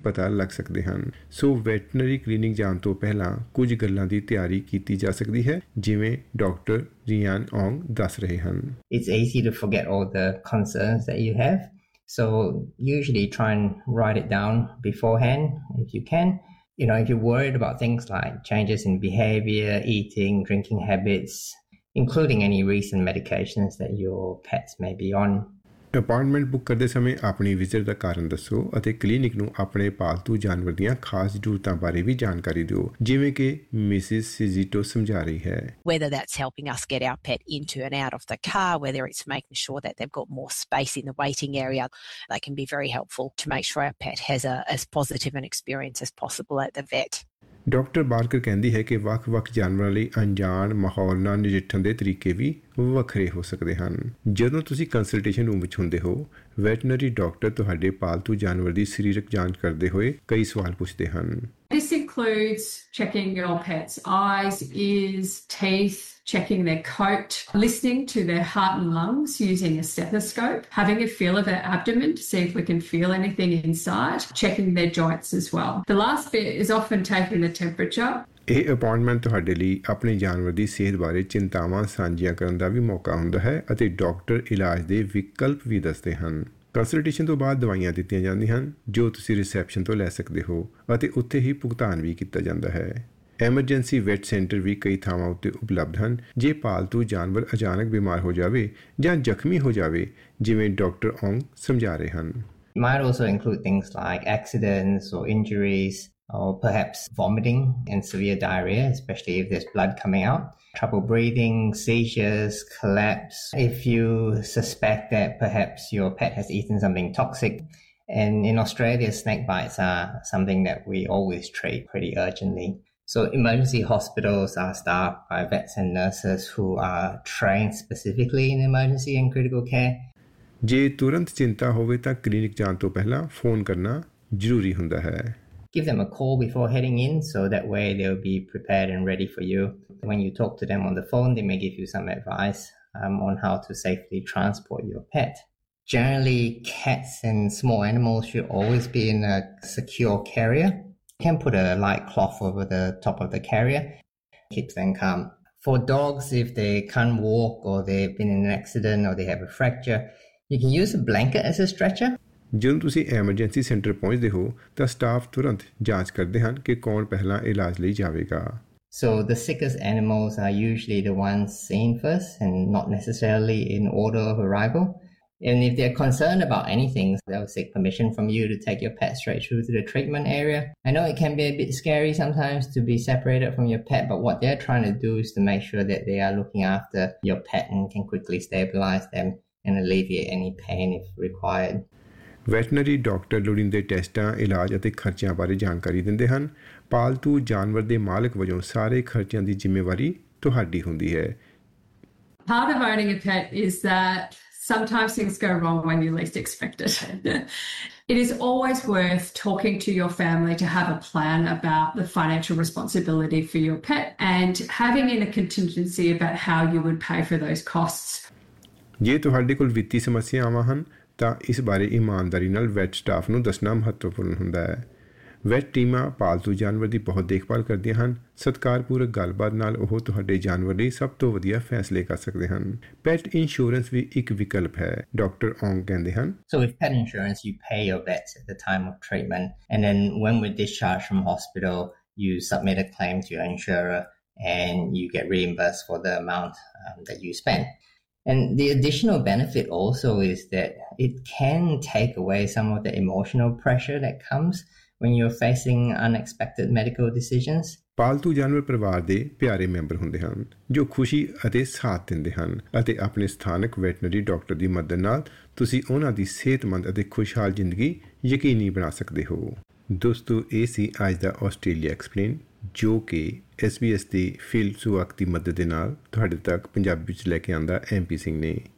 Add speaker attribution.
Speaker 1: ਪਤਾ ਲੱਗ ਸਕਦੇ ਹਨ। ਸੋ ਵੈਟਰਨਰੀ ਕਲੀਨਿਕ ਜਾਣ ਤੋਂ ਪਹਿਲਾਂ ਕੁਝ ਗੱਲਾਂ ਦੀ ਤਿਆਰੀ ਕੀਤੀ ਜਾ ਸਕਦੀ ਹੈ, ਜਿਵੇਂ ਡਾਕਟਰ ਰਿਆਨ ਔਂਗ ਦੱਸ ਰਹੇ ਹਨ।
Speaker 2: It's easy to forget all the concerns that you have. So usually try and write it down beforehand if you can. You know, if you're worried about things like changes in behavior, eating, drinking habits, including any recent medications that your pets may be on.
Speaker 1: Appointment book ਕਰਦੇ ਸਮੇਂ ਆਪਣੀ visit ਦਾ ਕਾਰਨ ਦੱਸੋ ਅਤੇ clinic ਨੂੰ ਆਪਣੇ ਪਾਲਤੂ ਜਾਨਵਰ ਦੀਆਂ ਖਾਸ ਜ਼ਰੂਰਤਾਂ ਬਾਰੇ ਵੀ ਜਾਣਕਾਰੀ ਦਿਓ, ਜਿਵੇਂ ਕਿ ਮਿਸਿਸ ਸਿਜ਼ੀਟੋ ਸਮਝਾ ਰਹੀ ਹੈ।
Speaker 3: Whether that's helping us get our pet into and out of the car, whether it's making sure that they've got more space in the waiting area, they can be very helpful to make sure our pet has as positive an experience as possible at the vet.
Speaker 1: Doctor ਬਾਰਕਰ ਕਹਿੰਦੀ ਹੈ ਕਿ ਵੱਖ-ਵੱਖ ਜਾਨਵਰਾਂ ਲਈ ਅਣਜਾਣ ਮਾਹੌਲ ਨਾਲ ਨਜਿੱਠਣ ਦੇ ਤਰੀਕੇ ਵੀ ਵੱਖਰੇ ਹੋ ਸਕਦੇ ਹਨ। ਜਦੋਂ ਤੁਸੀਂ ਕੰਸਲਟੇਸ਼ਨ ਰੂਮ ਵਿੱਚ ਹੁੰਦੇ ਹੋ, ਵੈਟਰਨਰੀ ਡਾਕਟਰ ਤੁਹਾਡੇ ਪਾਲਤੂ ਜਾਨਵਰ ਦੀ ਸਰੀਰਕ ਜਾਂਚ ਕਰਦੇ ਹੋਏ ਕਈ ਸਵਾਲ ਪੁੱਛਦੇ ਹਨ।
Speaker 4: This includes checking your pet's eyes, ears, teeth, checking their coat, listening to their heart and lungs using a stethoscope, having a feel of their abdomen to see if we can feel anything inside, checking their joints as well. The last bit is often taking the temperature.
Speaker 1: ਇਹ appointment ਤੁਹਾਡੇ ਲਈ ਆਪਣੇ ਜਾਨਵਰ ਦੀ ਸਿਹਤ ਬਾਰੇ ਚਿੰਤਾਵਾਂ ਸਾਂਝੀਆਂ ਕਰਨ ਦਾ ਵੀ ਮੌਕਾ ਹੁੰਦਾ ਹੈ ਅਤੇ ਡਾਕਟਰ ਇਲਾਜ ਦੇ ਵਿਕਲਪ ਵੀ ਦੱਸਦੇ ਹਨ। ਕੰਸਲਟੇਸ਼ਨ ਤੋਂ ਬਾਅਦ ਦਵਾਈਆਂ ਦਿੱਤੀਆਂ ਜਾਂਦੀਆਂ ਹਨ ਜੋ ਤੁਸੀਂ ਰਿਸੈਪਸ਼ਨ ਤੋਂ ਲੈ ਸਕਦੇ ਹੋ ਅਤੇ ਉੱਥੇ ਹੀ ਭੁਗਤਾਨ ਵੀ ਕੀਤਾ ਜਾਂਦਾ ਹੈ। ਐਮਰਜੈਂਸੀ ਵੈਟ ਸੈਂਟਰ ਵੀ ਕਈ ਥਾਵਾਂ ਉੱਤੇ ਉਪਲਬਧ ਹਨ ਜੇ ਪਾਲਤੂ ਜਾਨਵਰ ਅਚਾਨਕ ਬਿਮਾਰ ਹੋ ਜਾਵੇ ਜਾਂ ਜ਼ਖਮੀ ਹੋ ਜਾਵੇ, ਜਿਵੇਂ ਡਾਕਟਰ ਔਂਗ ਸਮਝਾ ਰਹੇ ਹਨ।
Speaker 2: It might also include things like accidents or injuries, or perhaps vomiting and severe diarrhea, especially if there's blood coming out, trouble breathing, seizures, collapse. If you suspect that perhaps your pet has eaten something toxic, and in Australia, snake bites are something that we always treat pretty urgently. So emergency hospitals are staffed by vets and nurses who are trained specifically in emergency and critical care.
Speaker 1: ਜੇ ਤੁਰੰਤ ਚਿੰਤਾ ਹੋਵੇ ਤਾਂ clinic ਜਾਣ ਤੋਂ ਪਹਿਲਾਂ phone ਕਰਨਾ ਜ਼ਰੂਰੀ ਹੁੰਦਾ ਹੈ।
Speaker 2: Give them a call before heading in, so that way they'll be prepared and ready for you. When you talk to them on the phone, they may give you some advice on how to safely transport your pet. Generally, cats and small animals should always be in a secure carrier. You can put a light cloth over the top of the carrier, keeps them calm. For dogs, if they can't walk or they've been in an accident or they have a fracture, you can use a blanket as a stretcher.
Speaker 1: ਜਦੋਂ ਤੁਸੀਂ emergency centre ਪਹੁੰਚਦੇ ਹੋ ਤਾਂ staff ਤੁਰੰਤ ਜਾਂਚ ਕਰਦੇ ਹਨ ਕਿ ਕੌਣ ਪਹਿਲਾਂ ਇਲਾਜ ਲਈ ਜਾਵੇਗਾ।
Speaker 2: So the sickest animals are usually the ones seen first and not necessarily in order of arrival. And if they're concerned about anything, they'll seek permission from you to take your pet straight through to the treatment area. I know it can be a bit scary sometimes to be separated from your pet, but what they're trying to do is to make sure that they are looking after your pet and can quickly stabilize them and alleviate any pain if required.
Speaker 1: Veterinary doctor ਲੋੜੀਂਦੇ ਟੈਸਟਾਂ, ਇਲਾਜ ਅਤੇ ਖਰਚਿਆਂ ਬਾਰੇ ਜਾਣਕਾਰੀ ਦਿੰਦੇ ਹਨ। ਪਾਲਤੂ ਜਾਨਵਰ ਦੇ ਮਾਲਕ ਵਜੋਂ ਸਾਰੇ ਖਰਚਿਆਂ ਦੀ ਜ਼ਿੰਮੇਵਾਰੀ ਤੁਹਾਡੀ ਹੁੰਦੀ ਹੈ।
Speaker 4: Part of owning a pet is that sometimes things go wrong when you least expect it. It is always worth talking to your family to have a plan about the financial responsibility for your pet and having in a contingency about how you would pay for those costs.
Speaker 1: ਜੇ ਤੁਹਾਡੇ ਕੋਲ ਵਿੱਤੀ ਸਮੱਸਿਆਵਾਂ ਹਨ ਤਾਂ ਇਸ ਬਾਰੇ ਇਮਾਨਦਾਰੀ ਨਾਲ ਵੈਟ ਸਟਾਫ ਨੂੰ ਦੱਸਣਾ ਮਹੱਤਵਪੂਰਨ ਹੁੰਦਾ ਹੈ। ਵੈਟ ਟੀਮਾਂ ਪਾਲਤੂ ਜਾਨਵਰ ਦੀ ਬਹੁਤ ਦੇਖਭਾਲ ਕਰਦੀਆਂ ਹਨ। ਸਤਿਕਾਰਪੂਰਕ ਗੱਲਬਾਤ ਨਾਲ ਉਹ ਤੁਹਾਡੇ ਜਾਨਵਰ ਲਈ ਸਭ ਤੋਂ ਵਧੀਆ ਫੈਸਲੇ ਕਰ ਸਕਦੇ ਹਨ। ਪੈਟ ਇੰਸ਼ੋਰੈਂਸ ਵੀ ਇੱਕ ਵਿਕਲਪ ਹੈ, ਡਾਕਟਰ ਔਂਗ ਕਹਿੰਦੇ ਹਨ।
Speaker 2: So with pet insurance, you pay your vets at the time of treatment, and then when we're discharged from hospital, you submit a claim to your insurer and you get reimbursed for the amount that you spent. And the additional benefit also is that it can take away some of the emotional pressure that comes when you're facing unexpected medical decisions.
Speaker 1: ਪਾਲਤੂ ਜਾਨਵਰ ਪਰਿਵਾਰ ਦੇ ਪਿਆਰੇ member ਹੁੰਦੇ ਹਨ ਜੋ ਖੁਸ਼ੀ ਅਤੇ ਸਾਥ ਦਿੰਦੇ ਹਨ ਅਤੇ ਆਪਣੇ ਸਥਾਨਕ ਵੈਟਰਨਰੀ ਡਾਕਟਰ ਦੀ ਮਦਦ ਨਾਲ ਤੁਸੀਂ ਉਹਨਾਂ ਦੀ ਸਿਹਤਮੰਦ ਅਤੇ ਖੁਸ਼ਹਾਲ ਜ਼ਿੰਦਗੀ ਯਕੀਨੀ ਬਣਾ ਸਕਦੇ ਹੋ। ਦੋਸਤੋ, ਇਹ ਸੀ ਅੱਜ ਦਾ ਆਸਟ੍ਰੇਲੀਆ ਐਕਸਪਲੇਨ, ਜੋ ਕਿ SBS ਦੀ ਫੀਲਡ ਸੁਆਕ ਦੀ ਮਦਦ ਦੇ ਨਾਲ ਤੁਹਾਡੇ ਤੱਕ ਪੰਜਾਬੀ ਵਿੱਚ ਲੈ ਕੇ ਆਂਦਾ MP ਸਿੰਘ ਨੇ।